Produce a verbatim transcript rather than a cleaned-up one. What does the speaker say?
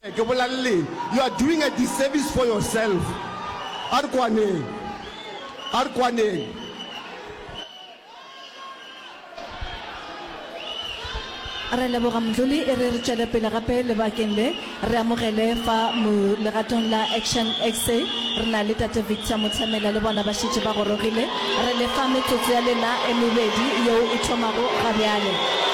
You are doing a disservice for yourself. Arkwane. Arkwane. Re le bogamdluli e re re tšwele pele gape lebakeng le re amogele fa mo legatong la Action X A re na le tate Victor Motsamela le bona ba šetše ba gorogile re le fa metsotso ya lena e mebedi yeo e thomago gabjale.